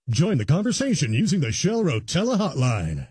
Join the conversation using the Shell Rotella hotline,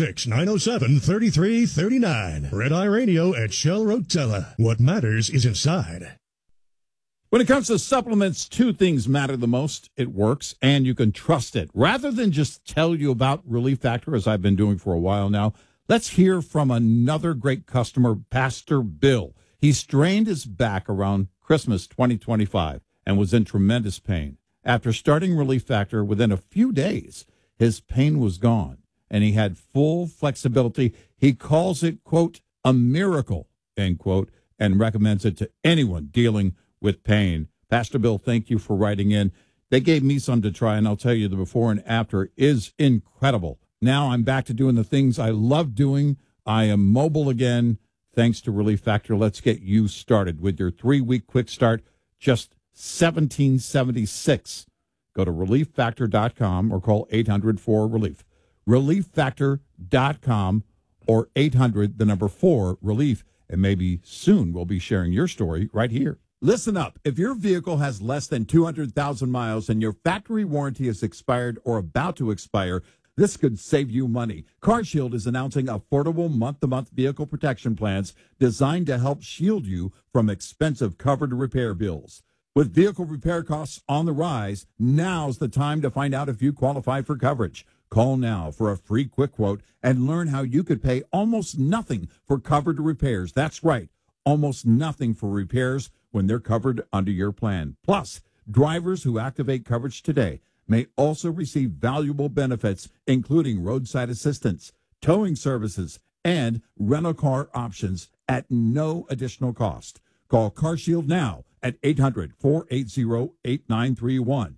866-907-3339. Red Eye Radio at Shell Rotella. What matters is inside. When it comes to supplements, two things matter the most. It works, and you can trust it. Rather than just tell you about Relief Factor, as I've been doing for a while now, let's hear from another great customer, Pastor Bill. He strained his back around Christmas 2025 and was in tremendous pain. After starting Relief Factor, within a few days, his pain was gone, and he had full flexibility. He calls it, quote, a miracle, end quote, and recommends it to anyone dealing with pain. Pastor Bill, thank you for writing in. They gave me some to try, and I'll tell you the before and after is incredible. Now I'm back to doing the things I love doing. I am mobile again, thanks to Relief Factor. Let's get you started with your 3-week quick start, just $17.76. Go to relieffactor.com or call 800-4RELIEF. Relieffactor.com or 800-4RELIEF. And maybe soon we'll be sharing your story right here. Listen up. If your vehicle has less than 200,000 miles and your factory warranty is expired or about to expire, this could save you money. CarShield is announcing affordable month-to-month vehicle protection plans designed to help shield you from expensive covered repair bills. With vehicle repair costs on the rise, now's the time to find out if you qualify for coverage. Call now for a free quick quote and learn how you could pay almost nothing for covered repairs. That's right, almost nothing for repairs when they're covered under your plan. Plus, drivers who activate coverage today may also receive valuable benefits, including roadside assistance, towing services, and rental car options at no additional cost. Call CarShield now at 800-480-8931.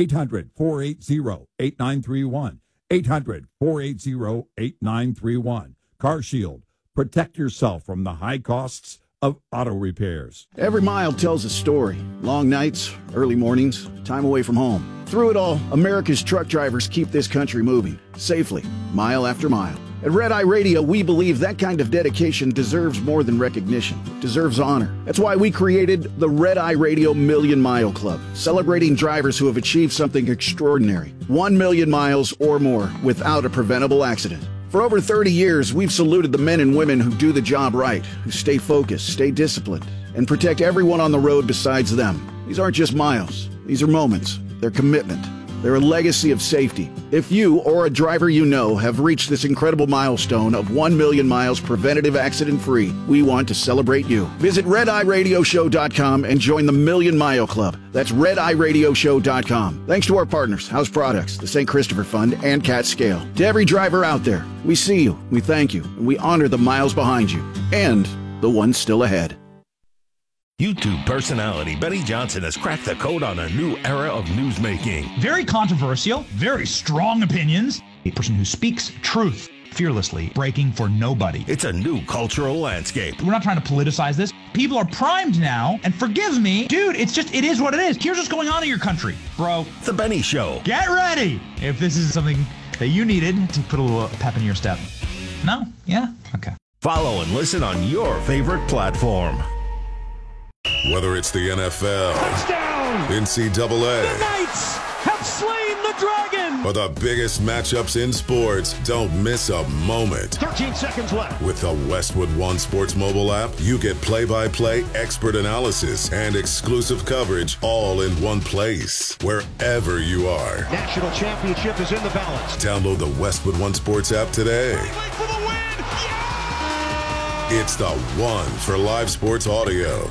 800-480-8931. 800-480-8931. CarShield. Protect yourself from the high costs of auto repairs. Every mile tells a story. Long nights, early mornings, time away from home. Through it all, America's truck drivers keep this country moving, safely, mile after mile. At Red Eye Radio, we believe that kind of dedication deserves more than recognition, deserves honor. That's why we created the Red Eye Radio Million Mile Club, celebrating drivers who have achieved something extraordinary, 1 million miles or more without a preventable accident. For over 30 years, we've saluted the men and women who do the job right, who stay focused, stay disciplined, and protect everyone on the road besides them. These aren't just miles. These are moments. They're commitment. They're a legacy of safety. If you or a driver you know have reached this incredible milestone of 1 million miles preventative accident-free, we want to celebrate you. Visit RedEyeRadioShow.com and join the Million Mile Club. That's RedEyeRadioShow.com. Thanks to our partners, House Products, the St. Christopher Fund, and Cat Scale. To every driver out there, we see you, we thank you, and we honor the miles behind you and the ones still ahead. YouTube personality Benny Johnson has cracked the code on a new era of newsmaking. Very controversial, very strong opinions. A person who speaks truth fearlessly, breaking for nobody. It's a new cultural landscape. We're not trying to politicize this. People are primed now, and forgive me, dude, it is what it is. Here's what's going on in your country, bro. The Benny Show. Get ready if this is something that you needed to put a little pep in your step. No? Yeah? Okay. Follow and listen on your favorite platform. Whether it's the NFL, touchdown, NCAA, the Knights have slain the dragon, or the biggest matchups in sports, don't miss a moment. 13 seconds left. With the Westwood One Sports mobile app, you get play-by-play expert analysis and exclusive coverage all in one place, wherever you are. National championship is in the balance. Download the Westwood One Sports app today. For the win. Yeah! It's the one for live sports audio.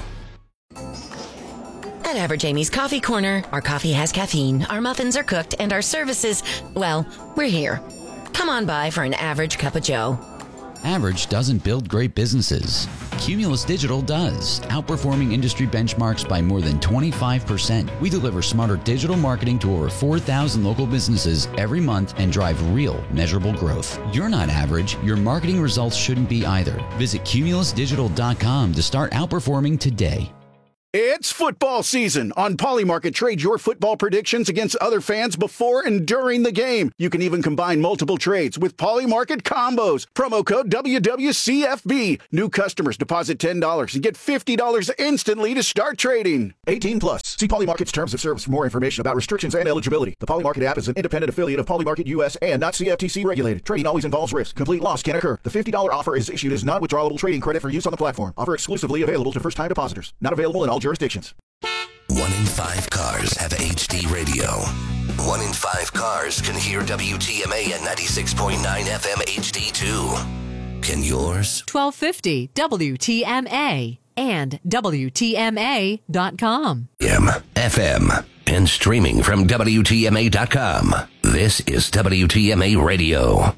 At Average Amy's Coffee Corner, our coffee has caffeine, our muffins are cooked, and our services, well, we're here. Come on by for an average cup of joe. Average doesn't build great businesses. Cumulus Digital does, outperforming industry benchmarks by more than 25%. We deliver smarter digital marketing to over 4,000 local businesses every month and drive real, measurable growth. You're not average. Your marketing results shouldn't be either. Visit cumulusdigital.com to start outperforming today. It's football season. On Polymarket, trade your football predictions against other fans before and during the game. You can even combine multiple trades with Polymarket combos. Promo code WWCFB. New customers deposit $10 and get $50 instantly to start trading. 18 plus. See Polymarket's terms of service for more information about restrictions and eligibility. The Polymarket app is an independent affiliate of Polymarket US and not CFTC regulated. Trading always involves risk. Complete loss can occur. The $50 offer is issued as non-withdrawable trading credit for use on the platform. Offer exclusively available to first-time depositors. Not available in all jurisdictions. 1 in 5 cars have HD radio. 1 in 5 cars can hear WTMA at 96.9 FM HD2. Can yours? 1250 WTMA and WTMA.com. FM and streaming from WTMA.com. This is WTMA Radio.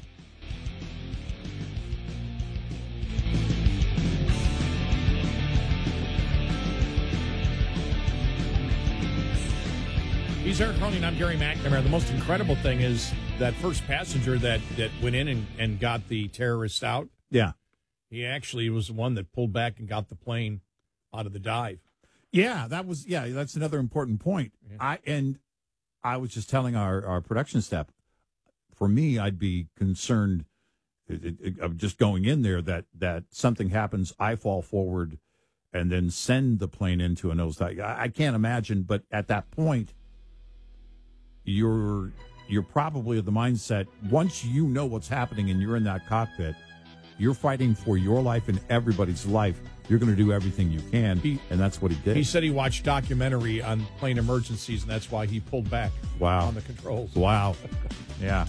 He's Eric Cronin, and I'm Gary McNamara. The most incredible thing is that first passenger that went in and got the terrorists out. Yeah. He actually was the one that pulled back and got the plane out of the dive. Yeah, that's another important point. Yeah. I was just telling our production staff, for me, I'd be concerned of just going in there that something happens, I fall forward, and then send the plane into a nosedive. I can't imagine, but at that point, you're probably of the mindset, once you know what's happening and you're in that cockpit, you're fighting for your life and everybody's life. You're going to do everything you can, and that's what he did. He said he watched documentary on plane emergencies, and that's why he pulled back on the controls. Wow. Yeah.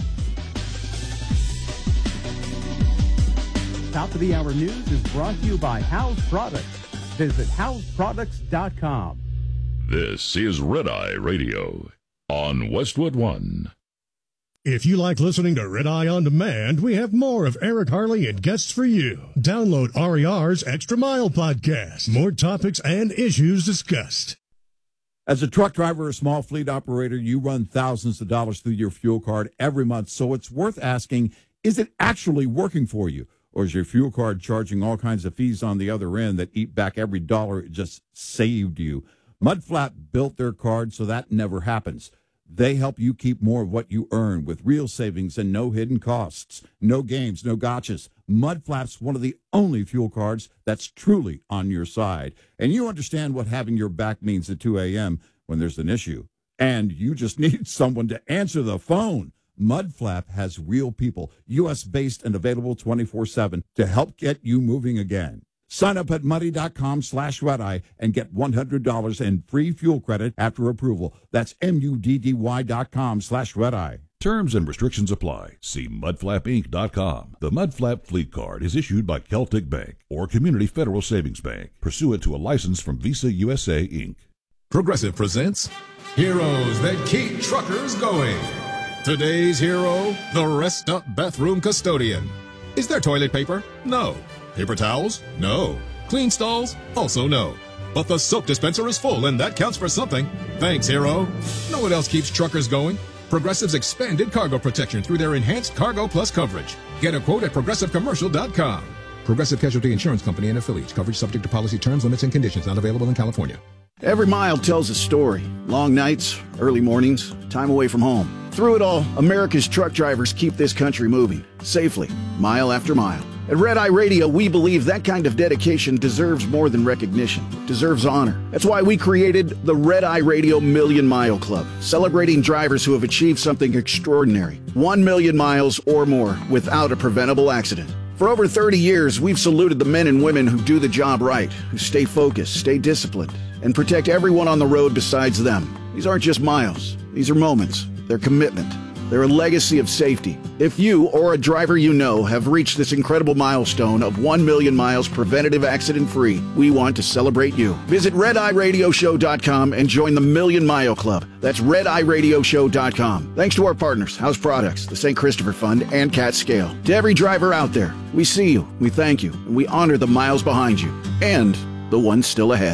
Top of the Hour News is brought to you by House Products. Visit houseproducts.com. This is Red Eye Radio on Westwood One. If you like listening to Red Eye On Demand, we have more of Eric Harley and guests for you. Download RER's Extra Mile podcast. More topics and issues discussed. As a truck driver or small fleet operator, you run thousands of dollars through your fuel card every month, so it's worth asking, is it actually working for you? Or is your fuel card charging all kinds of fees on the other end that eat back every dollar it just saved you? Mudflap built their card so that never happens. They help you keep more of what you earn with real savings and no hidden costs. No games, no gotchas. Mudflap's one of the only fuel cards that's truly on your side. And you understand what having your back means at 2 a.m. when there's an issue. And you just need someone to answer the phone. Mudflap has real people, U.S.-based and available 24/7 to help get you moving again. Sign up at muddy.com/redeye and get $100 in free fuel credit after approval. That's MUDDY.com/redeye. Terms and restrictions apply. See mudflapinc.com. The Mudflap Fleet Card is issued by Celtic Bank or Community Federal Savings Bank, pursuant to a license from Visa USA, Inc. Progressive presents Heroes That Keep Truckers Going. Today's hero, the Rest Up Bathroom Custodian. Is there toilet paper? No. Paper towels? No. Clean stalls? Also no. But the soap dispenser is full, and that counts for something. Thanks, hero. Know what else keeps truckers going? Progressive's expanded cargo protection through their enhanced Cargo Plus coverage. Get a quote at progressivecommercial.com. Progressive Casualty Insurance Company and affiliates. Coverage subject to policy terms, limits, and conditions. Not available in California. Every mile tells a story. Long nights, early mornings, time away from home. Through it all, America's truck drivers keep this country moving, safely, mile after mile. At Red Eye Radio, we believe that kind of dedication deserves more than recognition. It deserves honor. That's why we created the Red Eye Radio Million Mile Club, celebrating drivers who have achieved something extraordinary. 1 million miles or more without a preventable accident. For over 30 years, we've saluted the men and women who do the job right, who stay focused, stay disciplined, and protect everyone on the road besides them. These aren't just miles. These are moments. They're commitment. They're a legacy of safety. If you or a driver you know have reached this incredible milestone of 1 million miles preventative accident-free, we want to celebrate you. Visit RedEyeRadioShow.com and join the Million Mile Club. That's RedEyeRadioShow.com. Thanks to our partners, House Products, the St. Christopher Fund, and Cat Scale. To every driver out there, we see you, we thank you, and we honor the miles behind you and the ones still ahead.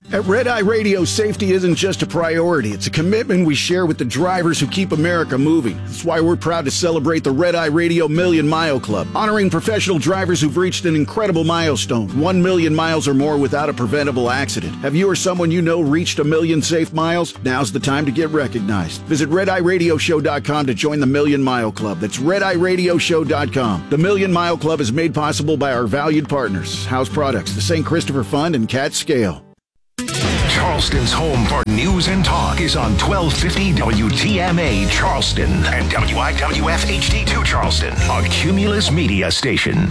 At Red Eye Radio, safety isn't just a priority. It's a commitment we share with the drivers who keep America moving. That's why we're proud to celebrate the Red Eye Radio Million Mile Club, honoring professional drivers who've reached an incredible milestone, 1 million miles or more without a preventable accident. Have you or someone you know reached 1 million safe miles? Now's the time to get recognized. Visit RedEyeRadioShow.com to join the Million Mile Club. That's RedEyeRadioShow.com. The Million Mile Club is made possible by our valued partners, House Products, the St. Christopher Fund, and Cat Scale. Charleston's home for news and talk is on 1250 WTMA Charleston and WIWF HD2 Charleston, a Cumulus media station.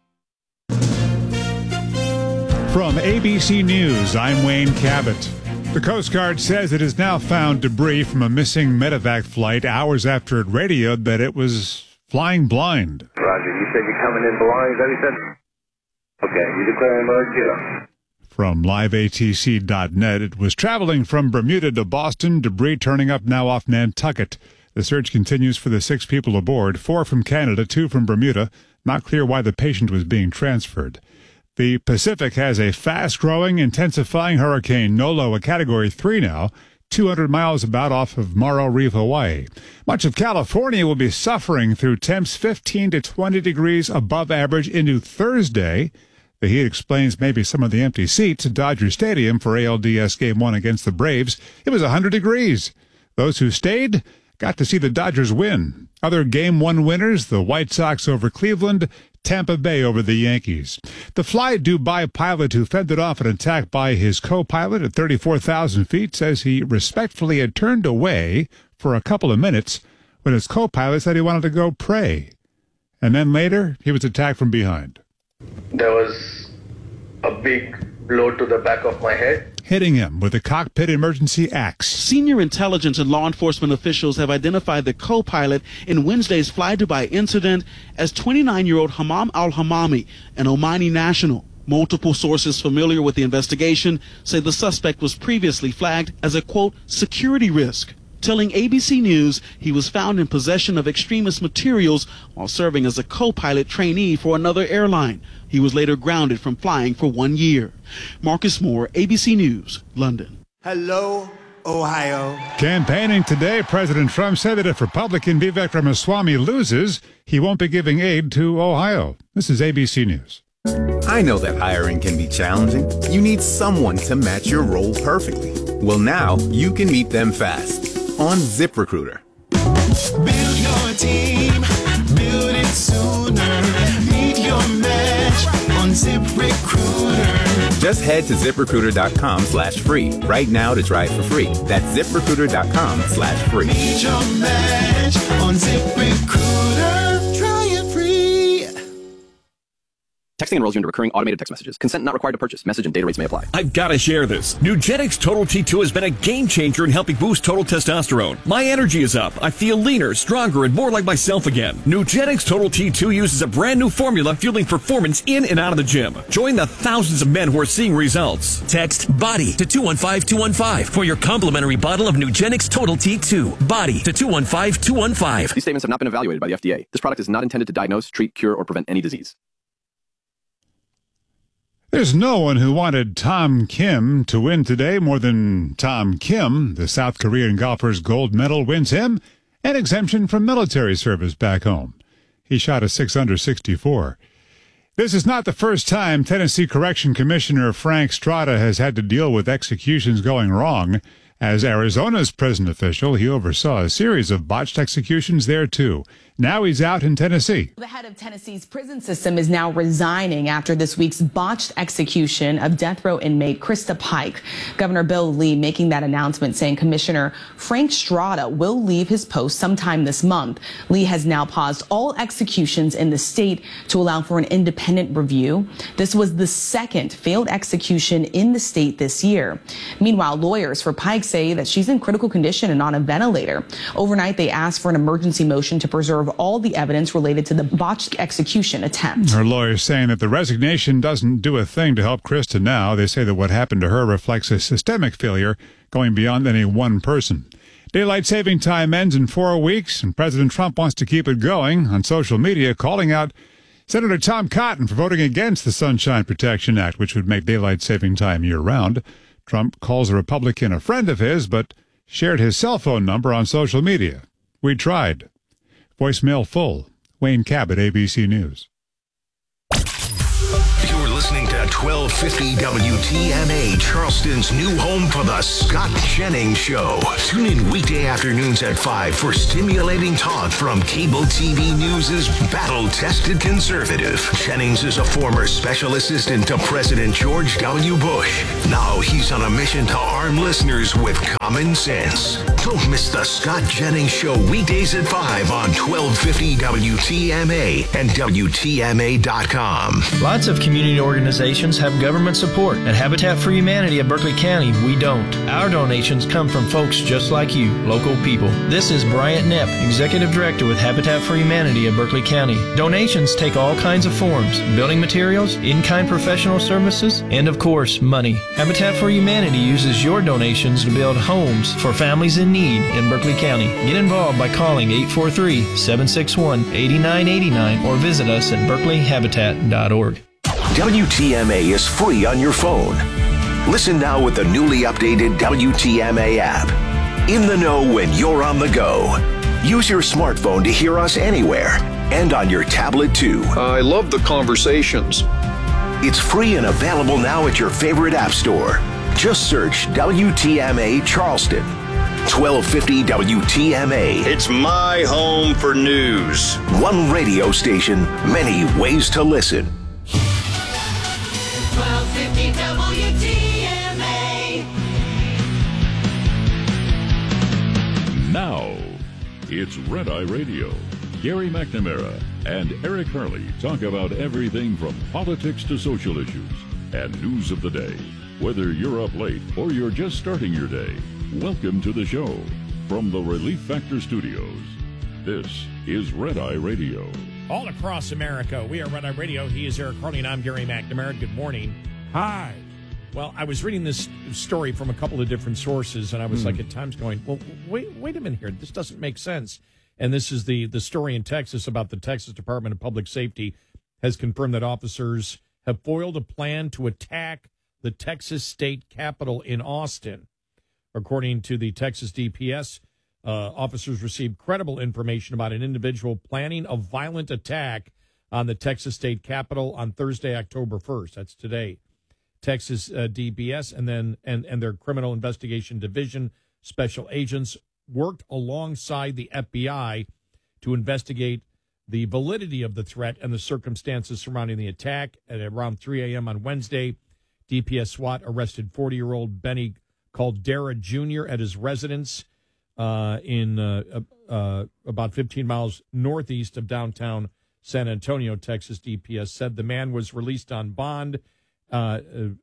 From ABC News, I'm Wayne Cabot. The Coast Guard says it has now found debris from a missing medevac flight hours after it radioed that it was flying blind. Roger, you said you're coming in blind, is that what you said? Okay, you declaring large, From liveatc.net, it was traveling from Bermuda to Boston, debris turning up now off Nantucket. The search continues for the 6 people aboard, 4 from Canada, 2 from Bermuda. Not clear why the patient was being transferred. The Pacific has a fast-growing, intensifying hurricane, Nolo, a Category 3 now, 200 miles about off of Morro Reef, Hawaii. Much of California will be suffering through temps 15 to 20 degrees above average into Thursday. The heat explains maybe some of the empty seats at Dodger Stadium for ALDS Game 1 against the Braves. It was 100 degrees. Those who stayed got to see the Dodgers win. Other Game 1 winners, the White Sox over Cleveland, Tampa Bay over the Yankees. The Fly Dubai pilot who fended off an attack by his co-pilot at 34,000 feet says he respectfully had turned away for a couple of minutes when his co-pilot said he wanted to go pray. And then later, he was attacked from behind. There was a big blow to the back of my head, hitting him with a cockpit emergency axe. Senior intelligence and law enforcement officials have identified the co-pilot in Wednesday's Fly Dubai incident as 29-year-old Hamam al-Hamami, an Omani national. Multiple sources familiar with the investigation say the suspect was previously flagged as a, quote, security risk. Telling ABC News he was found in possession of extremist materials while serving as a co-pilot trainee for another airline. He was later grounded from flying for 1 year. Marcus Moore, ABC News, London. Hello, Ohio. Campaigning today, President Trump said that if Republican Vivek Ramaswamy loses, he won't be giving aid to Ohio. This is ABC News. I know that hiring can be challenging. You need someone to match your role perfectly. Well, now you can meet them fast on ZipRecruiter. Build your team, build it sooner. Meet your match on ZipRecruiter. Just head to ZipRecruiter.com/free right now to try it for free. That's ZipRecruiter.com/free. Meet your match on ZipRecruiter. Try it free. Texting enrolls you into recurring automated text messages. Consent not required to purchase. Message and data rates may apply. I've got to share this. Nugenix Total T2 has been a game changer in helping boost total testosterone. My energy is up. I feel leaner, stronger, and more like myself again. Nugenix Total T2 uses a brand new formula fueling performance in and out of the gym. Join the thousands of men who are seeing results. Text BODY to 215215 for your complimentary bottle of Nugenix Total T2. BODY to 215215. These statements have not been evaluated by the FDA. This product is not intended to diagnose, treat, cure, or prevent any disease. There's no one who wanted Tom Kim to win today more than Tom Kim. The South Korean golfer's gold medal wins him an exemption from military service back home. He shot a 6 under 64. This is not the first time Tennessee Correction Commissioner Frank Strada has had to deal with executions going wrong. As Arizona's prison official, he oversaw a series of botched executions there, too. Now he's out in Tennessee. The head of Tennessee's prison system is now resigning after this week's botched execution of death row inmate Krista Pike. Governor Bill Lee making that announcement, saying Commissioner Frank Strada will leave his post sometime this month. Lee has now paused all executions in the state to allow for an independent review. This was the second failed execution in the state this year. Meanwhile, lawyers for Pike say that she's in critical condition and on a ventilator. Overnight, they asked for an emergency motion to preserve all the evidence related to the botched execution attempt. Her lawyers saying that the resignation doesn't do a thing to help Krista now. They say that what happened to her reflects a systemic failure going beyond any one person. Daylight saving time ends in 4 weeks, and President Trump wants to keep it going on social media, calling out Senator Tom Cotton for voting against the Sunshine Protection Act, which would make daylight saving time year-round. Trump calls a Republican a friend of his, but shared his cell phone number on social media. We tried. Voicemail full. Wayne Cabot, ABC News. You're listening to 1250 WTMA, Charleston's new home for the Scott Jennings Show. Tune in weekday afternoons at 5 for stimulating talk from cable TV News' battle-tested conservative. Jennings is a former special assistant to President George W. Bush. Now he's on a mission to arm listeners with common sense. Don't miss the Scott Jennings Show weekdays at 5 on 1250 WTMA and WTMA.com. Lots of community organizations have government support. At Habitat for Humanity of Berkeley County, we don't. Our donations come from folks just like you, local people. This is Bryant Knepp, Executive Director with Habitat for Humanity of Berkeley County. Donations take all kinds of forms: building materials, in-kind professional services, and of course, money. Habitat for Humanity uses your donations to build homes for families in need in Berkeley County. Get involved by calling 843-761-8989 or visit us at berkeleyhabitat.org. WTMA is free on your phone. Listen now with the newly updated WTMA app. In the know when you're on the go. Use your smartphone to hear us anywhere and on your tablet too. I love the conversations. It's free and available now at your favorite app store. Just search WTMA Charleston. 1250 WTMA. It's my home for news. One radio station, many ways to listen. 1250 WTMA. Now, it's Red Eye Radio. Gary McNamara and Eric Harley talk about everything from politics to social issues and news of the day. Whether you're up late or you're just starting your day, welcome to the show. From the Relief Factor Studios, this is Red Eye Radio. All across America, we are Red Eye Radio. He is Eric Harley, and I'm Gary McNamara. Good morning. Hi. Well, I was reading this story from a couple of different sources, and I was like at times going, well, wait a minute here. This doesn't make sense. And this is the story in Texas about the Texas Department of Public Safety has confirmed that officers have foiled a plan to attack the Texas state capitol in Austin. According to the Texas DPS, officers received credible information about an individual planning a violent attack on the Texas state capitol on Thursday, October 1st. That's today. Texas DPS and their Criminal Investigation Division special agents worked alongside the FBI to investigate the validity of the threat and the circumstances surrounding the attack. At around 3 a.m. on Wednesday, DPS SWAT arrested 40-year-old Benny Caldera Jr. at his residence in about 15 miles northeast of downtown San Antonio. Texas DPS said the man was released on bond. The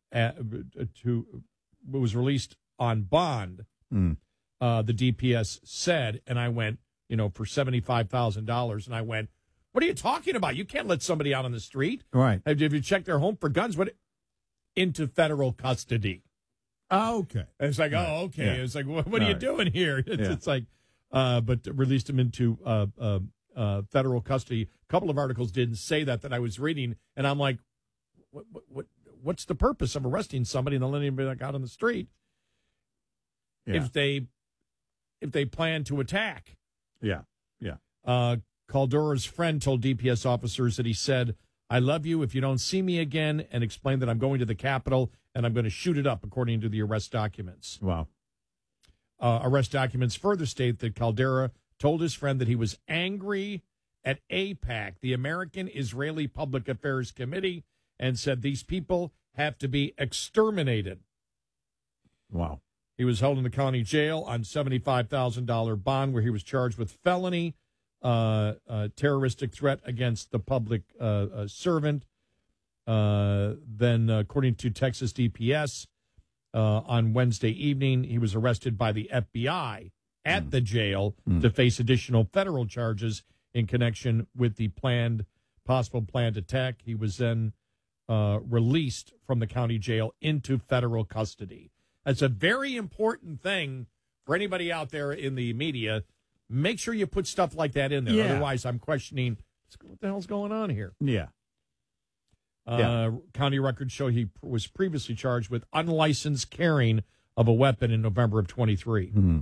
DPS said, and I went, for $75,000, and I went, what are you talking about? You can't let somebody out on the street. Right. Have you checked their home for guns? Into federal custody. Oh, okay. And it's like, oh, okay. Yeah. It's like, what are you doing here? It's like, but released him into federal custody. A couple of articles didn't say that I was reading, and I'm like, what's the purpose of arresting somebody and then letting anybody out on the street if they plan to attack? Yeah. Caldera's friend told DPS officers that he said, I love you if you don't see me again, and explained that I'm going to the Capitol and I'm going to shoot it up, according to the arrest documents. Wow. Arrest documents further state that Caldera told his friend that he was angry at AIPAC, the American Israeli Public Affairs Committee, and said these people have to be exterminated. Wow. He was held in the county jail on $75,000 bond, where he was charged with felony terroristic threat against the public servant. Then, according to Texas DPS, on Wednesday evening, he was arrested by the FBI at the jail to face additional federal charges in connection with the possible planned attack. He was then released from the county jail into federal custody. That's a very important thing for anybody out there in the media. Make sure you put stuff like that in there. Yeah. Otherwise, I'm questioning what the hell's going on here. Yeah. County records show he was previously charged with unlicensed carrying of a weapon in November of 23. Mm-hmm.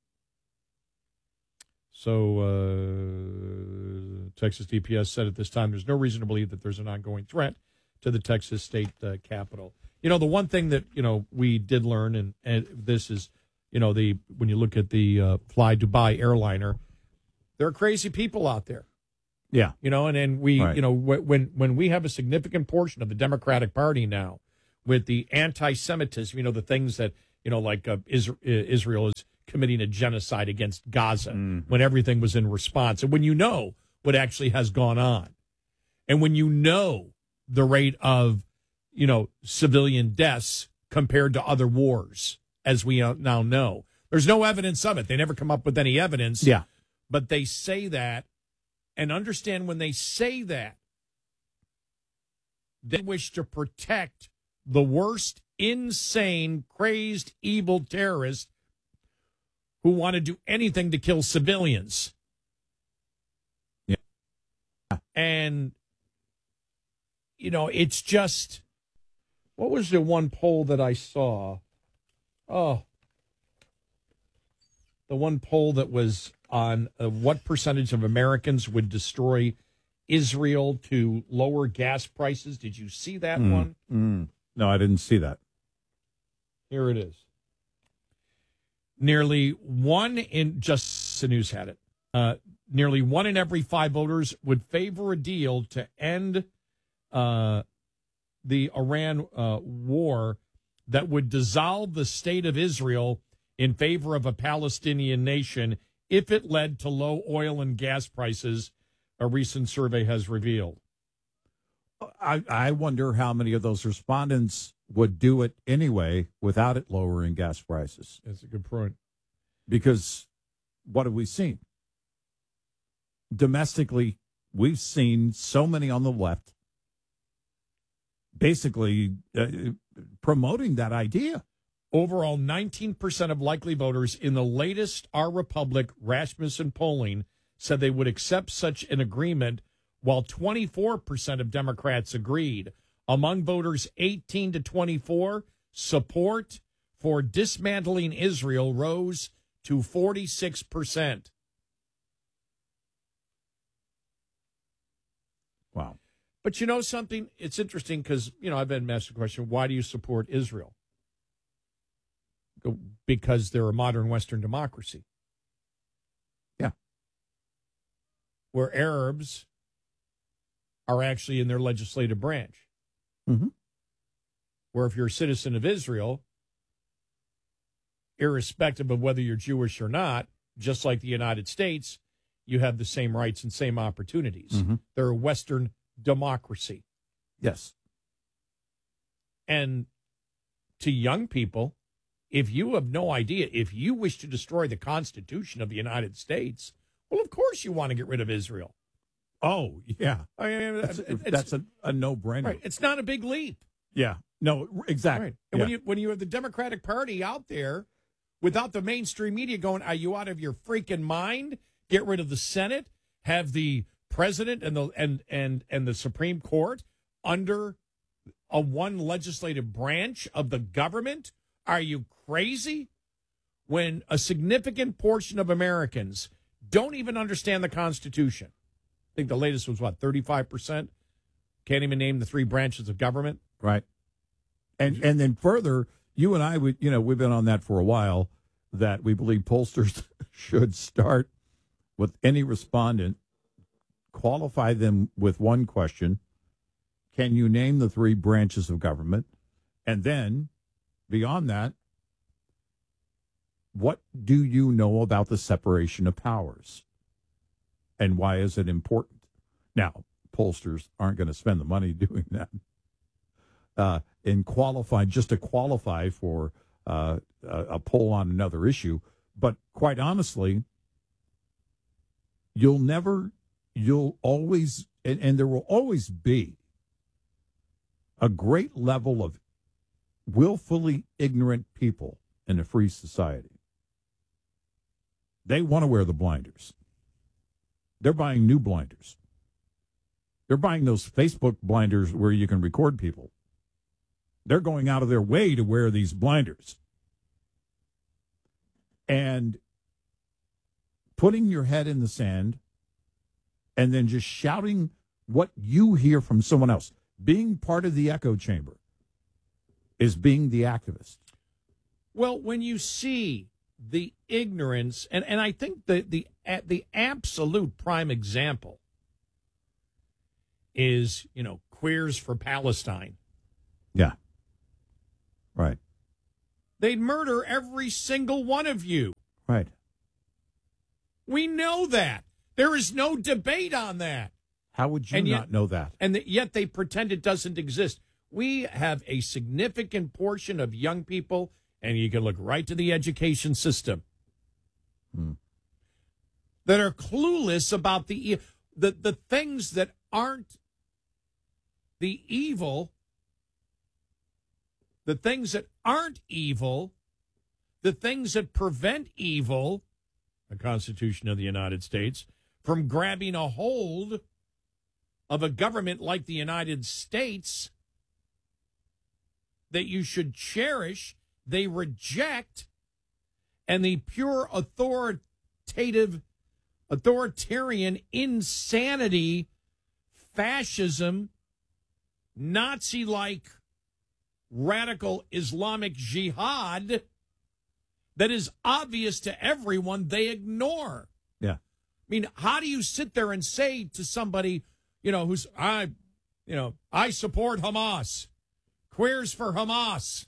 So Texas DPS said at this time there's no reason to believe that there's an ongoing threat to the Texas state capitol. You know, the one thing that, we did learn, and this is, when you look at the Fly Dubai airliner, there are crazy people out there. Yeah. And we, Right. when we have a significant portion of the Democratic Party now with the anti-Semitism, the things that, like Israel is committing a genocide against Gaza when everything was in response. And when you know what actually has gone on, and when you know the rate of, civilian deaths compared to other wars, as we now know, there's no evidence of it. They never come up with any evidence. Yeah. But they say that. And understand when they say that, they wish to protect the worst, insane, crazed, evil terrorists who want to do anything to kill civilians. Yeah. And, it's just, what was the one poll that I saw? Oh, the one poll that was on what percentage of Americans would destroy Israel to lower gas prices. Did you see that one? No, I didn't see that. Here it is. Nearly just the news had it. Nearly 1 in every 5 voters would favor a deal to end the Iran war that would dissolve the state of Israel in favor of a Palestinian nation if it led to low oil and gas prices, a recent survey has revealed. I wonder how many of those respondents would do it anyway without it lowering gas prices. That's a good point. Because what have we seen? Domestically, we've seen so many on the left basically promoting that idea. Overall, 19% of likely voters in the latest Our Republic Rasmussen polling said they would accept such an agreement, while 24% of Democrats agreed. Among voters 18 to 24, support for dismantling Israel rose to 46%. Wow. But you know something? It's interesting because, I've been asked the question, why do you support Israel? Because they're a modern Western democracy. Yeah. Where Arabs are actually in their legislative branch. Mm-hmm. Where if you're a citizen of Israel, irrespective of whether you're Jewish or not, just like the United States, you have the same rights and same opportunities. Mm-hmm. They're a Western democracy. Yes. And to young people, if you have no idea, if you wish to destroy the Constitution of the United States, well, of course you want to get rid of Israel. Oh, yeah. I mean, That's a no-brainer. Right. It's not a big leap. Yeah. No, exactly. Right. And Yeah. when you have the Democratic Party out there without the mainstream media going, are you out of your freaking mind? Get rid of the Senate, have the president and the Supreme Court under a one legislative branch of the government? Are you crazy? When a significant portion of Americans don't even understand the Constitution. I think the latest was, 35%? Can't even name the 3 branches of government. Right. And then further, you and I, we've been on that for a while, that we believe pollsters should start with any respondent, qualify them with one question. Can you name the 3 branches of government? And then, beyond that, what do you know about the separation of powers? And why is it important? Now, pollsters aren't going to spend the money doing that. And just to qualify for a poll on another issue. But quite honestly, you'll always, and there will always be a great level of willfully ignorant people in a free society. They want to wear the blinders. They're buying new blinders. They're buying those Facebook blinders where you can record people. They're going out of their way to wear these blinders. And putting your head in the sand and then just shouting what you hear from someone else. Being part of the echo chamber is being the activist. Well, when you see the ignorance, and I think the absolute prime example is, Queers for Palestine. Yeah. Right. They'd murder every single one of you. Right. We know that. There is no debate on that. How would you not know that? And yet they pretend it doesn't exist. We have a significant portion of young people, and you can look right to the education system, that are clueless about the things that aren't the evil, the things that aren't evil, the things that prevent evil, the Constitution of the United States, from grabbing a hold of a government like the United States that you should cherish, they reject, and the pure authoritarian insanity, fascism, Nazi-like radical Islamic jihad that is obvious to everyone, they ignore. Yeah. I mean, how do you sit there and say to somebody, I support Hamas, Queers for Hamas,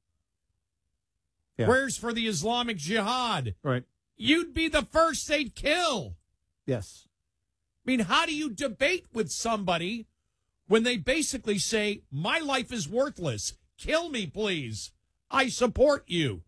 Queers for the Islamic Jihad? Right. You'd be the first they'd kill. Yes. I mean, how do you debate with somebody when they basically say, my life is worthless, kill me, please, I support you?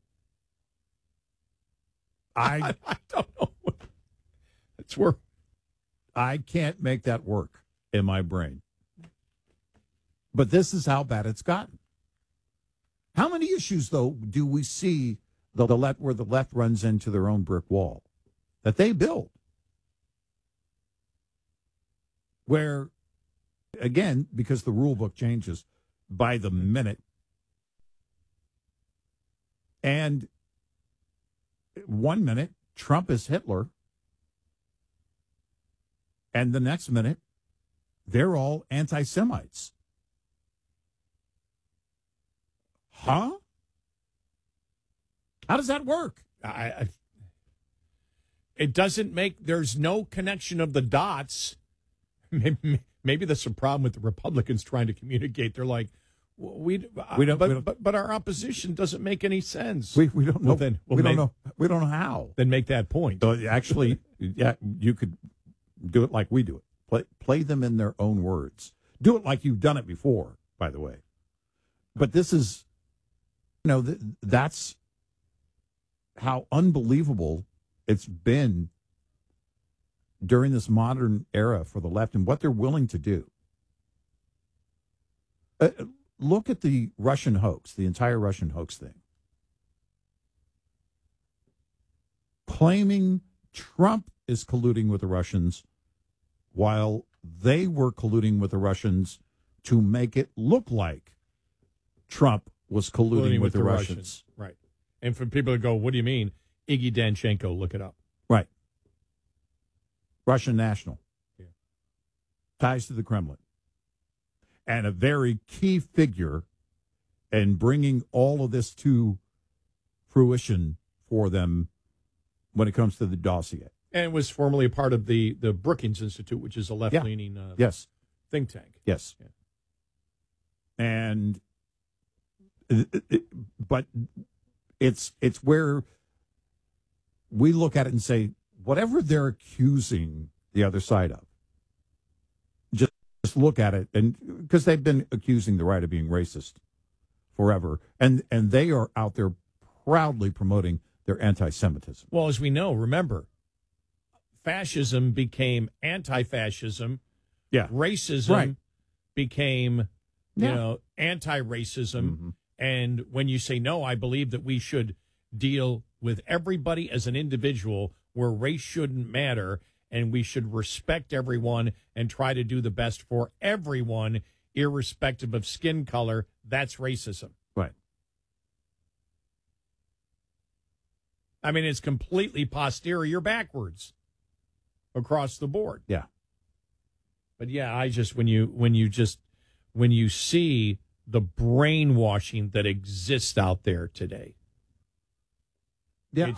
I don't know. It's work. I can't make that work in my brain. But this is how bad it's gotten. How many issues, though, do we see where the left runs into their own brick wall that they build? Where, again, because the rule book changes by the minute, and 1 minute, Trump is Hitler, and the next minute, they're all anti-Semites. Huh? How does that work? It doesn't make, there's no connection of the dots. Maybe that's a problem with the Republicans trying to communicate. They're like, but our opposition doesn't make any sense. We don't know. We don't know. We don't know how. Then make that point. So actually, yeah, you could do it like we do it. Play them in their own words. Do it like you've done it before, by the way. But this is, that's how unbelievable it's been during this modern era for the left and what they're willing to do. Look at the Russian hoax, the entire Russian hoax thing. Claiming Trump is colluding with the Russians while they were colluding with the Russians to make it look like Trump was colluding with the Russians. Right. And for people to go, what do you mean? Iggy Danchenko, look it up. Right. Russian national. Yeah. Ties to the Kremlin. And a very key figure in bringing all of this to fruition for them when it comes to the dossier. And it was formerly a part of the Brookings Institute, which is a left-leaning yes. think tank. Yes. Yeah. And but it's where we look at it and say, whatever they're accusing the other side of, just look at it, and because they've been accusing the right of being racist forever, and they are out there proudly promoting their anti-Semitism. Well, as we know, remember, fascism became anti-fascism. Yeah. Racism became, anti-racism. Mm-hmm. And when you say, no, I believe that we should deal with everybody as an individual where race shouldn't matter, and we should respect everyone and try to do the best for everyone, irrespective of skin color. That's racism. Right. I mean, it's completely posterior backwards across the board. Yeah. But yeah, I just when you see the brainwashing that exists out there today, yeah,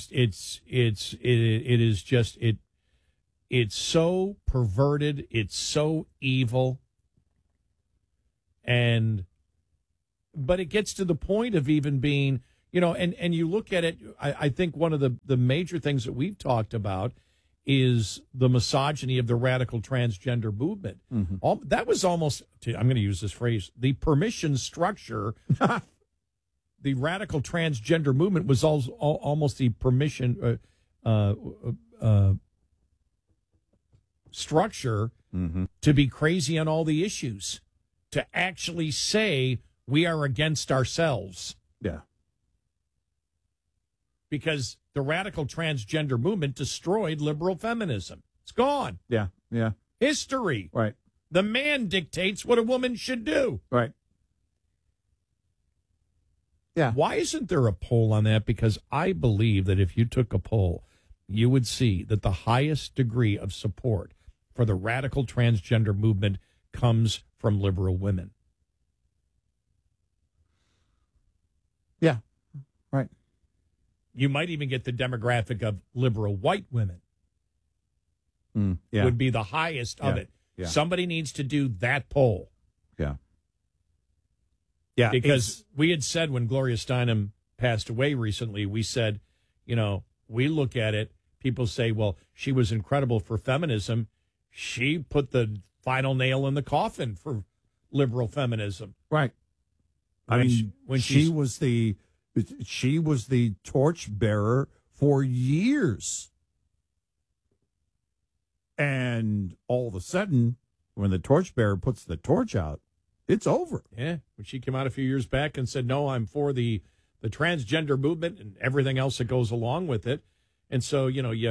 it's so perverted, it's so evil, but it gets to the point of even being, and you look at it. I think one of the major things that we've talked about is the misogyny of the radical transgender movement. Mm-hmm. That was almost, I'm going to use this phrase, the permission structure. The radical transgender movement was almost the permission structure to be crazy on all the issues, to actually say we are against ourselves. Yeah. Because the radical transgender movement destroyed liberal feminism. It's gone. Yeah, yeah. History. Right. The man dictates what a woman should do. Right. Yeah. Why isn't there a poll on that? Because I believe that if you took a poll, you would see that the highest degree of support for the radical transgender movement comes from liberal women. Yeah. Right. You might even get the demographic of liberal white women. Yeah. Would be the highest of it. Yeah. Somebody needs to do that poll. Yeah. Yeah. Because we had said when Gloria Steinem passed away recently, we said, we look at it, people say, well, she was incredible for feminism. She put the final nail in the coffin for liberal feminism. Right. She was the torchbearer for years. And all of a sudden, when the torchbearer puts the torch out, it's over. Yeah. When she came out a few years back and said, no, I'm for the transgender movement and everything else that goes along with it. And so,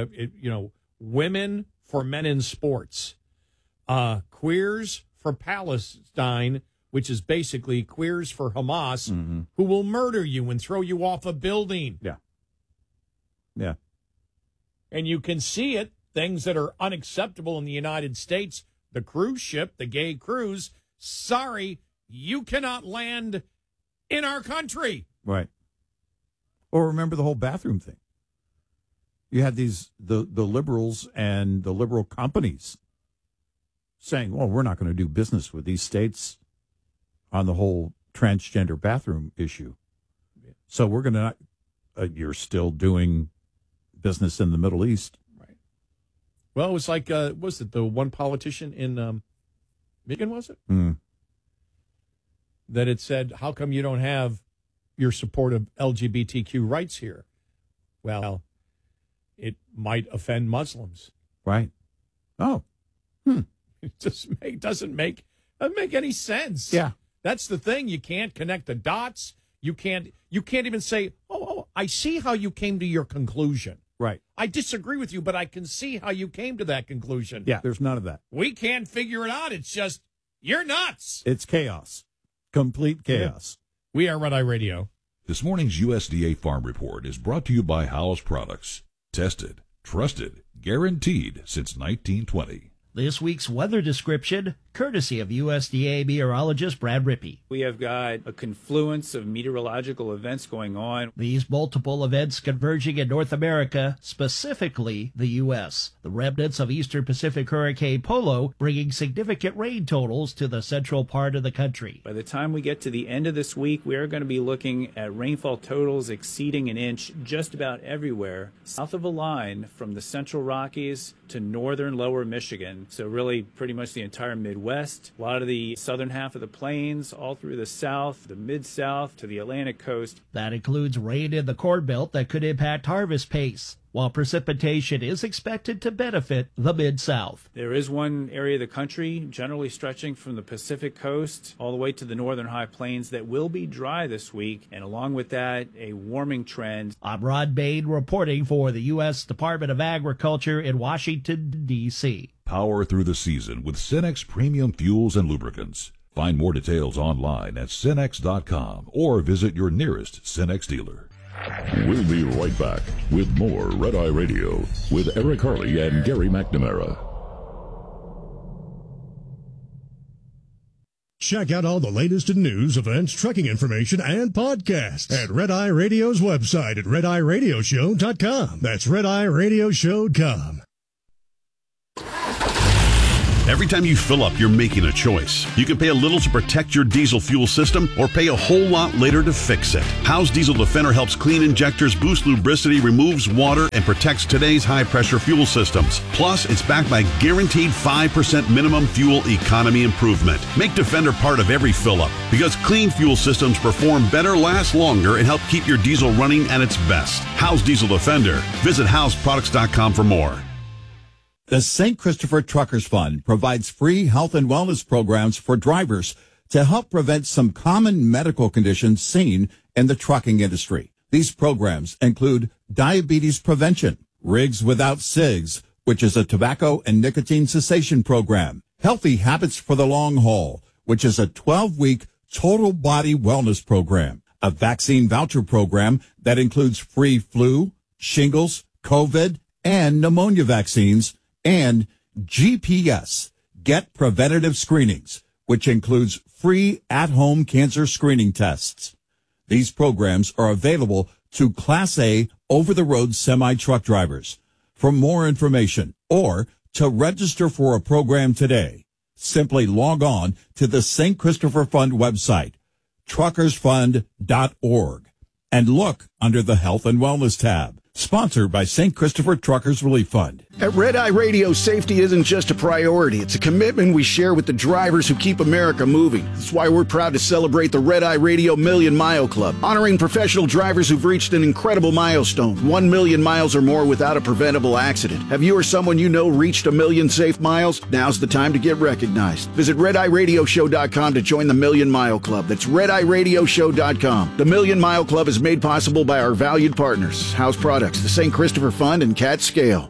women for men in sports, queers for Palestine, which is basically queers for Hamas, who will murder you and throw you off a building. Yeah. Yeah. And you can see it, things that are unacceptable in the United States, the cruise ship, the gay cruise, sorry, you cannot land in our country. Right. Or remember the whole bathroom thing. You had the liberals and the liberal companies saying, well, we're not going to do business with these states on the whole transgender bathroom issue. Yeah. So we're going to you're still doing business in the Middle East. Right. Well, it was like, was it the one politician in Michigan, was it? That it said, how come you don't have your support of LGBTQ rights here? Well, it might offend Muslims. Right. Oh. It just doesn't make any sense. Yeah. That's the thing. You can't connect the dots. You can't even say, oh, I see how you came to your conclusion. Right. I disagree with you, but I can see how you came to that conclusion. Yeah, there's none of that. We can't figure it out. It's just, you're nuts. It's chaos. Complete chaos. Yeah. We are Red Eye Radio. This morning's USDA Farm Report is brought to you by Howes Products. Tested, trusted, guaranteed since 1920. This week's weather description, courtesy of USDA meteorologist Brad Rippey. We have got a confluence of meteorological events going on. These multiple events converging in North America, specifically the U.S. The remnants of Eastern Pacific Hurricane Polo bringing significant rain totals to the central part of the country. By the time we get to the end of this week, we are going to be looking at rainfall totals exceeding an inch just about everywhere south of a line from the Central Rockies to northern lower Michigan. So really pretty much the entire Midwest, a lot of the southern half of the plains, all through the South, the Mid-South to the Atlantic coast. That includes rain in the Corn Belt that could impact harvest pace, while precipitation is expected to benefit the Mid-South. There is one area of the country, generally stretching from the Pacific coast all the way to the northern high plains, that will be dry this week, and along with that, a warming trend. I'm Rod Bain reporting for the U.S. Department of Agriculture in Washington, D.C. Power through the season with Cenex Premium Fuels and Lubricants. Find more details online at Cenex.com or visit your nearest Cenex dealer. We'll be right back with more Red Eye Radio with Eric Harley and Gary McNamara. Check out all the latest in news, events, trucking information, and podcasts at Red Eye Radio's website at RedEyeRadioshow.com. That's RedEyeRadioshow.com. Every time you fill up, you're making a choice. You can pay a little to protect your diesel fuel system or pay a whole lot later to fix it. Howe's Diesel Defender helps clean injectors, boost lubricity, removes water, and protects today's high-pressure fuel systems. Plus, it's backed by guaranteed 5% minimum fuel economy improvement. Make Defender part of every fill-up because clean fuel systems perform better, last longer, and help keep your diesel running at its best. Howe's Diesel Defender. Visit howsproducts.com for more. The St. Christopher Truckers Fund provides free health and wellness programs for drivers to help prevent some common medical conditions seen in the trucking industry. These programs include diabetes prevention, Rigs Without Cigs, which is a tobacco and nicotine cessation program, Healthy Habits for the Long Haul, which is a 12-week total body wellness program, a vaccine voucher program that includes free flu, shingles, COVID, and pneumonia vaccines, and GPS, Get Preventative Screenings, which includes free at-home cancer screening tests. These programs are available to Class A over-the-road semi-truck drivers. For more information or to register for a program today, simply log on to the St. Christopher Fund website, truckersfund.org, and look under the Health and Wellness tab. Sponsored by St. Christopher Truckers Relief Fund. At Red Eye Radio, safety isn't just a priority. It's a commitment we share with the drivers who keep America moving. That's why we're proud to celebrate the Red Eye Radio Million Mile Club, honoring professional drivers who've reached an incredible milestone, 1 million miles or more without a preventable accident. Have you or someone you know reached 1 million safe miles? Now's the time to get recognized. Visit RedEyeRadioshow.com to join the Million Mile Club. That's RedEyeRadioshow.com. The Million Mile Club is made possible by our valued partners, House Products, the St. Christopher Fund, and Cat Scale.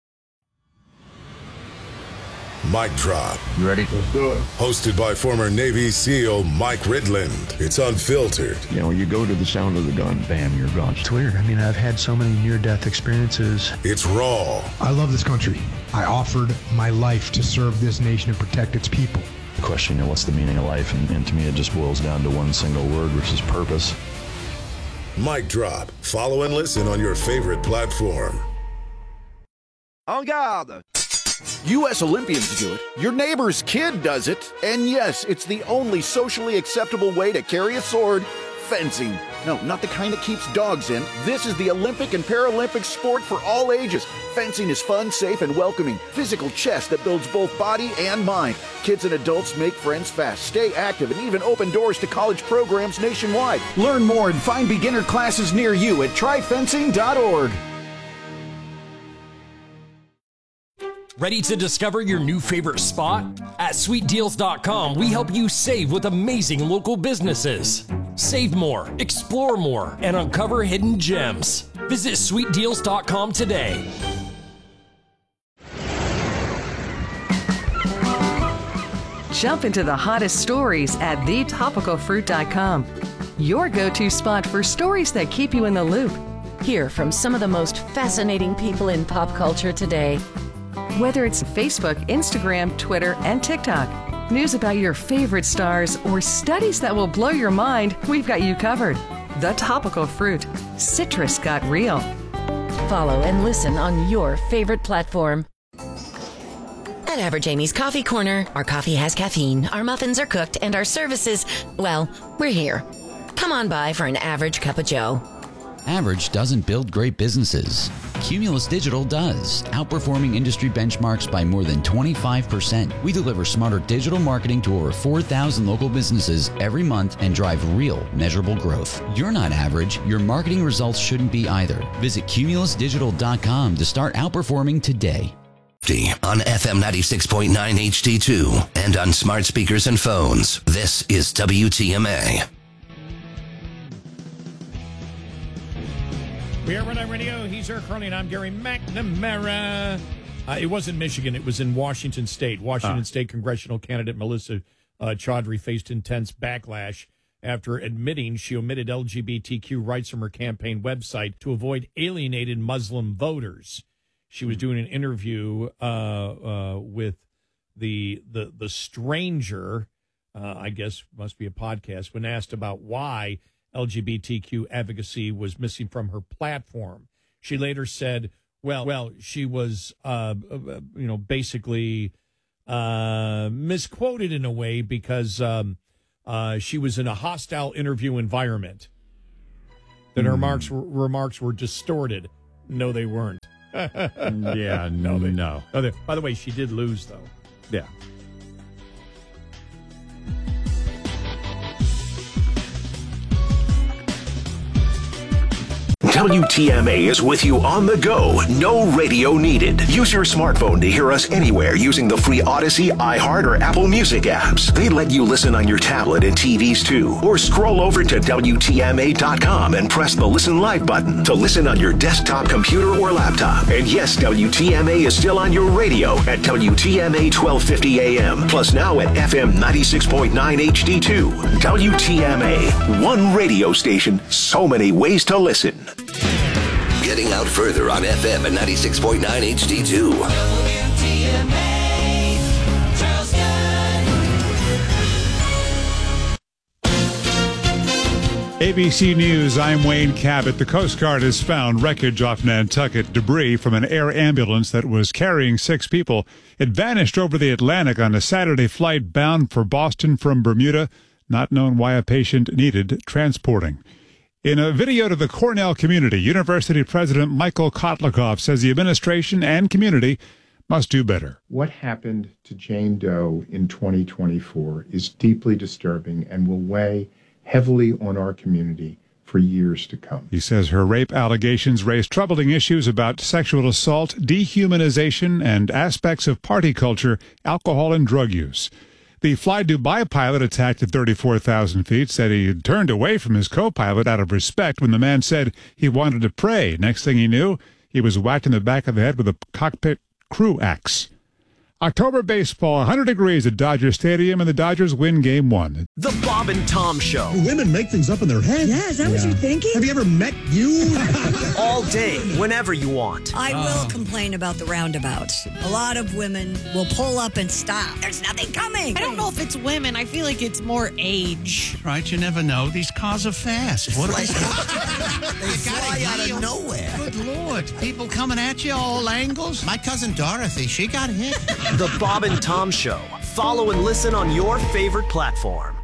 Mic Drop. You ready? Let's do it. Hosted by former Navy SEAL Mike Ridland. It's unfiltered. You know, you go to the sound of the gun, bam, you're gone. It's weird. I mean, I've had so many near-death experiences. It's raw. I love this country. I offered my life to serve this nation and protect its people. The question, you know, what's the meaning of life? And to me, it just boils down to one single word, which is purpose. Mic Drop. Follow and listen on your favorite platform. En garde! U.S. Olympians do it. Your neighbor's kid does it. And yes, it's the only socially acceptable way to carry a sword. Fencing. No, not the kind that keeps dogs in. This is the Olympic and Paralympic sport for all ages. Fencing is fun, safe, and welcoming. Physical chess that builds both body and mind. Kids and adults make friends fast, stay active, and even open doors to college programs nationwide. Learn more and find beginner classes near you at tryfencing.org. Ready to discover your new favorite spot? At SweetDeals.com, we help you save with amazing local businesses. Save more, explore more, and uncover hidden gems. Visit SweetDeals.com today. Jump into the hottest stories at thetopicalfruit.com. Your go-to spot for stories that keep you in the loop. Hear from some of the most fascinating people in pop culture today. Whether it's Facebook, Instagram, Twitter, and TikTok, news about your favorite stars, or studies that will blow your mind, we've got you covered. The Topical Fruit. Citrus got real. Follow and listen on your favorite platform. At Average Amy's Coffee Corner, our coffee has caffeine, our muffins are cooked, and our services, well, we're here. Come on by for an average cup of joe. Average doesn't build great businesses. Cumulus Digital does, outperforming industry benchmarks by more than 25%. We deliver smarter digital marketing to over 4,000 local businesses every month and drive real, measurable growth. You're not average. Your marketing results shouldn't be either. Visit cumulusdigital.com to start outperforming today. On FM 96.9 HD2 and on smart speakers and phones. This is WTMA. We are Red Eye Radio. He's Eric Carly, and I'm Gary McNamara. It wasn't Michigan. It was in Washington State. Washington State congressional candidate Melissa Chaudhry faced intense backlash after admitting she omitted LGBTQ rights from her campaign website to avoid alienated Muslim voters. She was doing an interview with the Stranger, I guess must be a podcast, when asked about why LGBTQ advocacy was missing from her platform. She later said, well, she was, basically misquoted in a way because she was in a hostile interview environment. That her remarks were distorted. No, they weren't. Yeah, no. By the way, she did lose, though. Yeah. WTMA is with you on the go. No radio needed. Use your smartphone to hear us anywhere using the free Odyssey, iHeart, or Apple Music apps. They let you listen on your tablet and TVs too. Or scroll over to WTMA.com and press the Listen Live button to listen on your desktop computer or laptop. And yes, WTMA is still on your radio at WTMA 1250 AM. Plus now at FM 96.9 HD2. WTMA. One radio station, so many ways to listen. Getting out further on FM at 96.9 HD2. WTMA, Charleston. ABC News, I'm Wayne Cabot. The Coast Guard has found wreckage off Nantucket, debris from an air ambulance that was carrying 6 people. It vanished over the Atlantic on a Saturday flight bound for Boston from Bermuda. Not known why a patient needed transporting. In a video to the Cornell community, University President Michael Kotlikoff says the administration and community must do better. What happened to Jane Doe in 2024 is deeply disturbing and will weigh heavily on our community for years to come. He says her rape allegations raise troubling issues about sexual assault, dehumanization, and aspects of party culture, alcohol, and drug use. The Fly Dubai pilot attacked at 34,000 feet said he had turned away from his co-pilot out of respect when the man said he wanted to pray. Next thing he knew, he was whacked in the back of the head with a cockpit crew axe. October baseball, 100 degrees at Dodger Stadium, and the Dodgers win Game 1. The Bob and Tom Show. Women make things up in their head. Yeah, is that what you're thinking? Have you ever met you? All day, whenever you want. I will complain about the roundabouts. A lot of women will pull up and stop. There's nothing coming. I don't know if it's women. I feel like it's more age. Right, you never know. These cars are fast. What They fly out of nowhere. Good Lord. People coming at you all angles. My cousin Dorothy, she got hit. The Bob and Tom Show. Follow and listen on your favorite platform.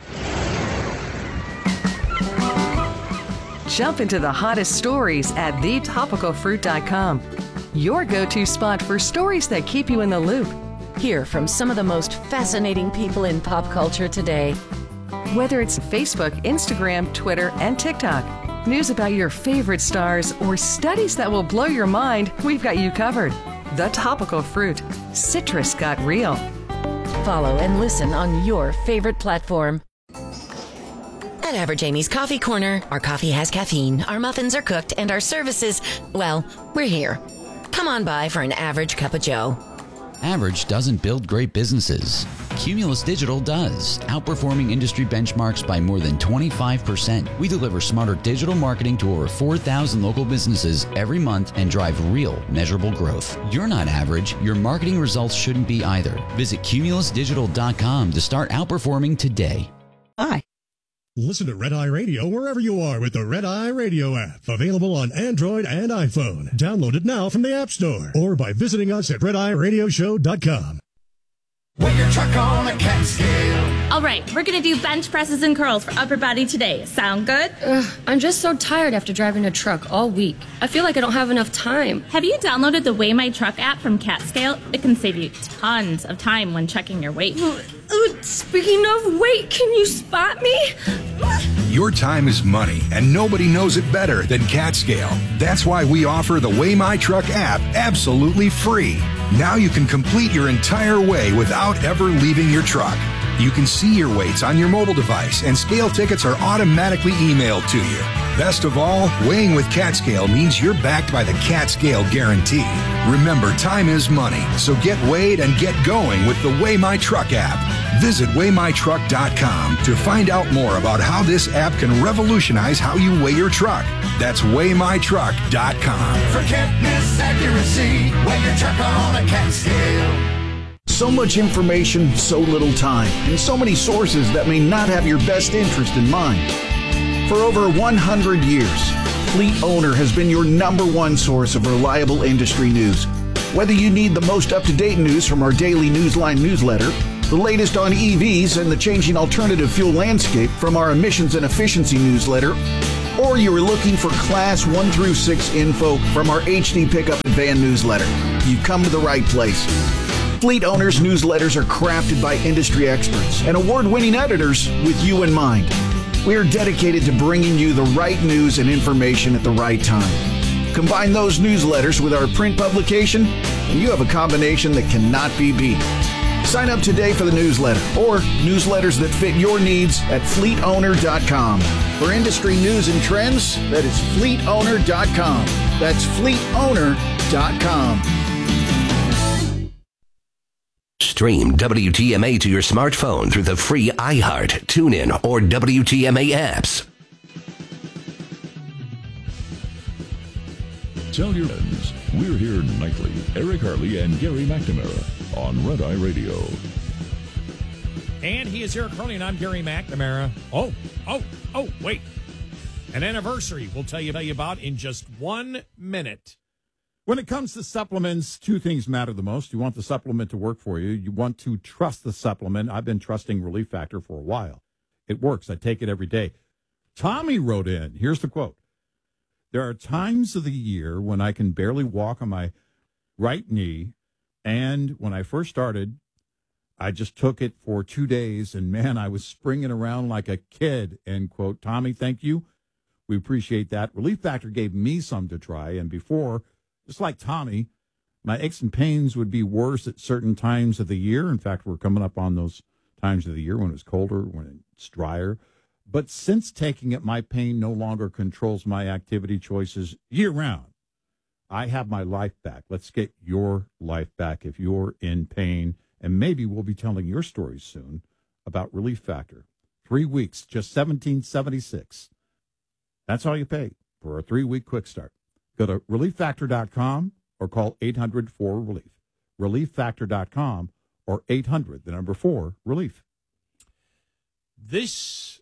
Jump into the hottest stories at thetopicalfruit.com. Your go-to spot for stories that keep you in the loop. Hear from some of the most fascinating people in pop culture today. Whether it's Facebook, Instagram, Twitter, and TikTok, news about your favorite stars, or studies that will blow your mind, we've got you covered. The Topical Fruit. Citrus got real. Follow and listen on your favorite platform. At Average Amy's Coffee Corner, our coffee has caffeine, our muffins are cooked, and our services, well, we're here. Come on by for an average cup of joe. Average doesn't build great businesses. Cumulus Digital does, outperforming industry benchmarks by more than 25%. We deliver smarter digital marketing to over 4,000 local businesses every month and drive real, measurable growth. You're not average. Your marketing results shouldn't be either. Visit cumulusdigital.com to start outperforming today. Hi. Listen to Red Eye Radio wherever you are with the Red Eye Radio app. Available on Android and iPhone. Download it now from the App Store or by visiting us at RedEyeRadioshow.com. With your truck on a Catskill. All right, we're going to do bench presses and curls for upper body today. Sound good? I'm just so tired after driving a truck all week. I feel like I don't have enough time. Have you downloaded the Weigh My Truck app from CatScale? It can save you tons of time when checking your weight. Speaking of weight, can you spot me? Your time is money, and nobody knows it better than CatScale. That's why we offer the Weigh My Truck app absolutely free. Now you can complete your entire weigh without ever leaving your truck. You can see your weights on your mobile device, and scale tickets are automatically emailed to you. Best of all, weighing with CatScale means you're backed by the CatScale Guarantee. Remember, time is money, so get weighed and get going with the Weigh My Truck app. Visit WeighMyTruck.com to find out more about how this app can revolutionize how you weigh your truck. That's WeighMyTruck.com. Forget misaccuracy, weigh your truck on a CatScale. So much information, so little time, and so many sources that may not have your best interest in mind. For over 100 years, Fleet Owner has been your #1 source of reliable industry news. Whether you need the most up-to-date news from our daily Newsline newsletter, the latest on EVs and the changing alternative fuel landscape from our emissions and efficiency newsletter, or you are looking for Class 1 through 6 info from our HD Pickup and Van newsletter, you've come to the right place. Fleet Owners newsletters are crafted by industry experts and award-winning editors with you in mind. We are dedicated to bringing you the right news and information at the right time. Combine those newsletters with our print publication, and you have a combination that cannot be beat. Sign up today for the newsletter or newsletters that fit your needs at fleetowner.com. For industry news and trends, that is fleetowner.com. That's fleetowner.com. Stream WTMA to your smartphone through the free iHeart, TuneIn, or WTMA apps. Tell your friends, we're here nightly. Eric Harley and Gary McNamara on Red Eye Radio. And he is Eric Harley, and I'm Gary McNamara. Wait. An anniversary we'll tell you about in just 1 minute. When it comes to supplements, two things matter the most. You want the supplement to work for you. You want to trust the supplement. I've been trusting Relief Factor for a while. It works. I take it every day. Tommy wrote in. Here's the quote. There are times of the year when I can barely walk on my right knee. And when I first started, I just took it for 2 days. And, man, I was springing around like a kid, end quote. Tommy, thank you. We appreciate that. Relief Factor gave me some to try. And before, just like Tommy, my aches and pains would be worse at certain times of the year. In fact, we're coming up on those times of the year when it's colder, when it's drier. But since taking it, my pain no longer controls my activity choices year-round. I have my life back. Let's get your life back if you're in pain. And maybe we'll be telling your stories soon about Relief Factor. 3 weeks, just $17.76. That's all you pay for a 3-week quick start. Go to ReliefFactor.com or call 800-4RELIEF. ReliefFactor.com or 800-4-RELIEF. This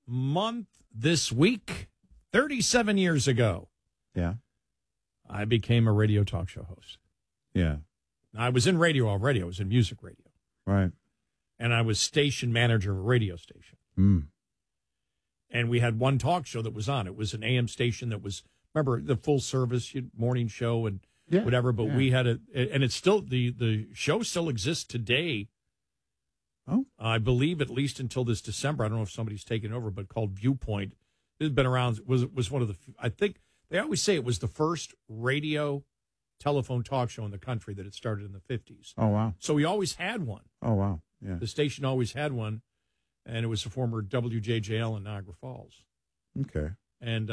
week, 37 years ago, I became a radio talk show host. Yeah. I was in radio already. I was in music radio. Right. And I was station manager of a radio station. Mm. And we had one talk show that was on. It was an AM station that was, remember, the full service morning show and whatever. But we had and it's still, the show still exists today. Oh, I believe at least until this December. I don't know if somebody's taken over, but called Viewpoint. It has been around. Was one of the. I think they always say it was the first radio telephone talk show in the country that it started in the 50s. Oh wow! So we always had one. Oh wow! Yeah. The station always had one, and it was the former WJJL in Niagara Falls. Okay. And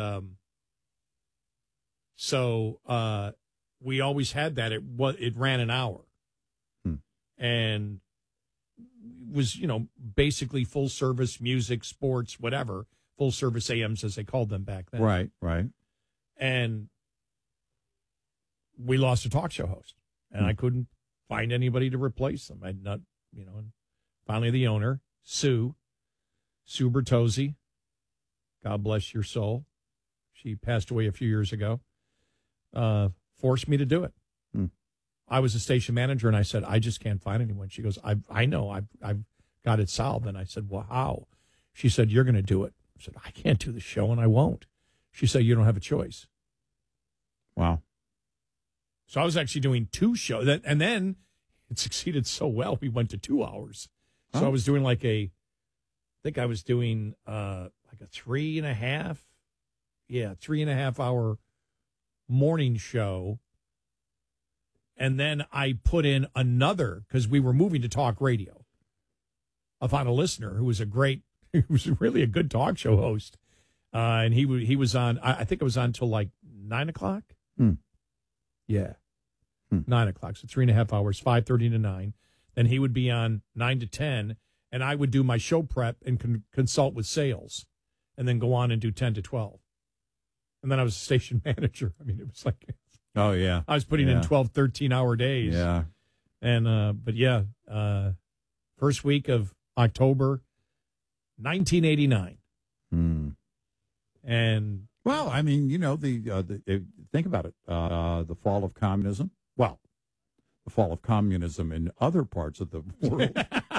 so we always had that. It ran an hour, and was, basically full service music, sports, whatever, full service AMs as they called them back then. Right. And we lost a talk show host, and I couldn't find anybody to replace them. I'd not, and finally the owner, Sue Bertozzi, God bless your soul. She passed away a few years ago, forced me to do it. I was a station manager, and I said, I just can't find anyone. She goes, I know. I've got it solved. And I said, well, how? She said, you're going to do it. I said, I can't do the show, and I won't. She said, you don't have a choice. Wow. So I was actually doing 2 shows, and then it succeeded so well, we went to 2 hours. So I was doing like I think I was doing like a 3.5 hour morning show. And then I put in another, because we were moving to talk radio. I found a listener who was he was really a good talk show host. And he was on, I think it was on till like 9 o'clock. Yeah. 9 o'clock. So 3.5 hours, 5:30 to 9. Then he would be on 9 to 10. And I would do my show prep and consult with sales, and then go on and do 10 to 12. And then I was a station manager. I mean, it was like, oh, yeah. I was putting in 12, 13-hour days. Yeah. And, but yeah, first week of October, 1989. And, well, I mean, you know, think about it. The fall of communism. Well, the fall of communism in other parts of the world.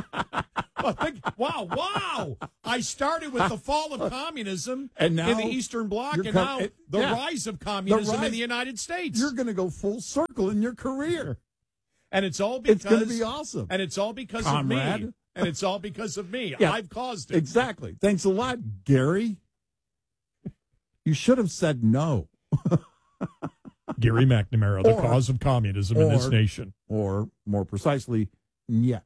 Wow. I started with the fall of communism and now in the Eastern Bloc, and now the rise of communism in the United States. You're going to go full circle in your career. And it's all because... It's going to be awesome. And it's all because Comrade. of me. And it's all because of me. Yeah, I've caused it. Exactly. Thanks a lot, Gary. You should have said no. Gary McNamara, the cause of communism in this nation. Or, more precisely, yeah.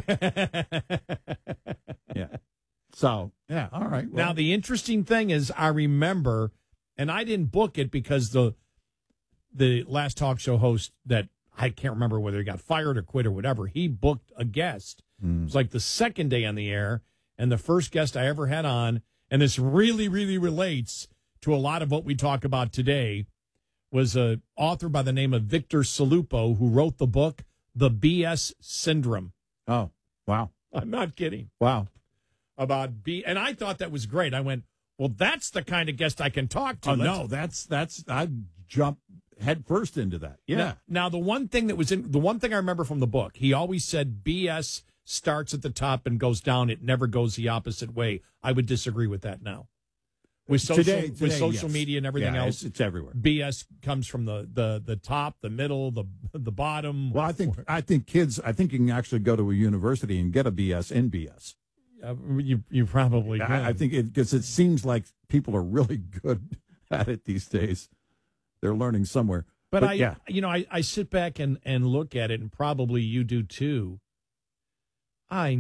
Yeah. So, yeah, all right. Well. Now, the interesting thing is, I remember, and I didn't book it because the last talk show host that, I can't remember whether he got fired or quit or whatever, he booked a guest. It was like the second day on the air, and the first guest I ever had on, and this really, really relates to a lot of what we talk about today, was an author by the name of Victor Salupo, who wrote the book, The BS Syndrome. Oh, wow. I'm not kidding. Wow. About and I thought that was great. I went, well, that's the kind of guest I can talk to. Oh, no, that's I'd jump head first into that. Yeah. Now, the one thing I remember from the book, he always said BS starts at the top and goes down. It never goes the opposite way. I would disagree with that now. With social media and everything else, it's everywhere. BS comes from the top, the middle, the bottom. Well, I think you can actually go to a university and get a BS in BS. You probably can. I think because it seems like people are really good at it these days. They're learning somewhere. But I sit back and look at it, and probably you do too. I've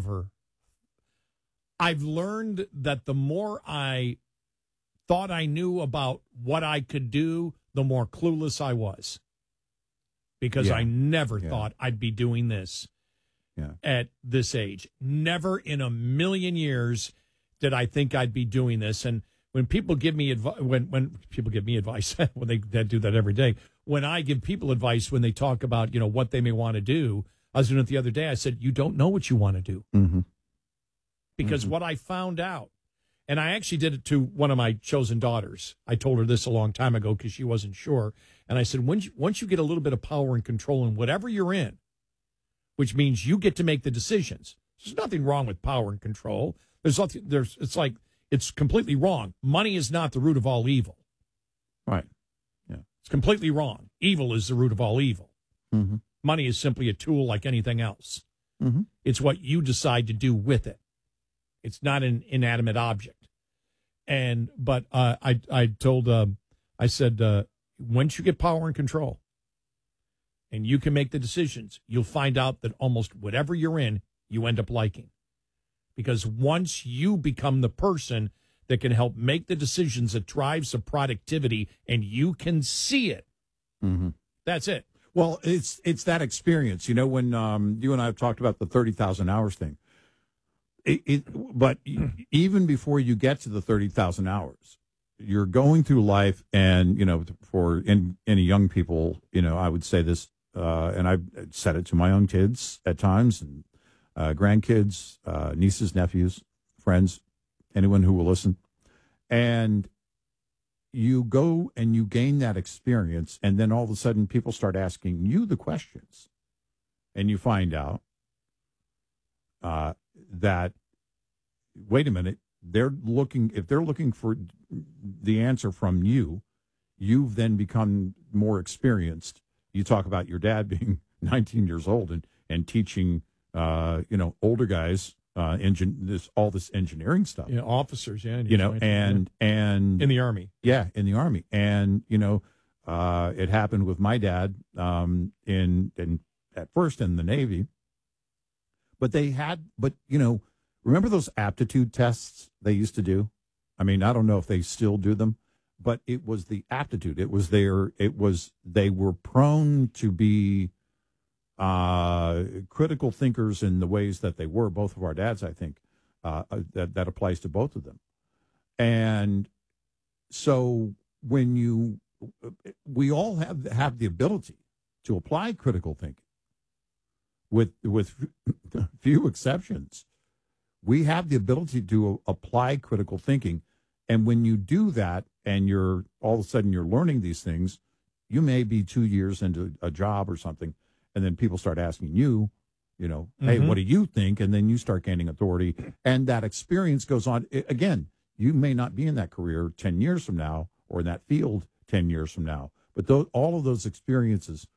learned that the more I thought I knew about what I could do, the more clueless I was. Because I never thought I'd be doing this at this age. Never in a million years did I think I'd be doing this. And when people give me advice, when people give me advice, when they do that every day, when I give people advice, when they talk about, what they may want to do, I was doing it the other day. I said, you don't know what you want to do. Mm-hmm. Because what I found out, and I actually did it to one of my chosen daughters. I told her this a long time ago because she wasn't sure. And I said, once you get a little bit of power and control in whatever you're in, which means you get to make the decisions. There's nothing wrong with power and control. It's completely wrong. Money is not the root of all evil. Right. Yeah. It's completely wrong. Evil is the root of all evil. Mm-hmm. Money is simply a tool like anything else. Mm-hmm. It's what you decide to do with it. It's not an inanimate object. But I said, once you get power and control and you can make the decisions, you'll find out that almost whatever you're in, you end up liking. Because once you become the person that can help make the decisions that drives the productivity and you can see it, that's it. Well, it's that experience. When you and I have talked about the 30,000 hours thing, but even before you get to the 30,000 hours, you're going through life, and for any young people, I would say this, and I've said it to my own kids at times, and grandkids, nieces, nephews, friends, anyone who will listen, and you go and you gain that experience, and then all of a sudden people start asking you the questions, and you find out that, wait a minute, if they're looking for the answer from you, you've then become more experienced. You talk about your dad being 19 years old and teaching, older guys, all this engineering stuff. Yeah, officers, yeah. And in the Army. Yeah, in the Army. And, it happened with my dad at first in the Navy. But remember those aptitude tests they used to do? I mean, I don't know if they still do them, but it was the aptitude. They were prone to be critical thinkers in the ways that they were. Both of our dads, I think, that applies to both of them. And so we all have the ability to apply critical thinking, with few exceptions. We have the ability to apply critical thinking. And when you do that and you're all of a sudden you're learning these things, you may be 2 years into a job or something, and then people start asking you, hey, what do you think? And then you start gaining authority, and that experience goes on. Again, you may not be in that career 10 years from now or in that field 10 years from now, but all of those experiences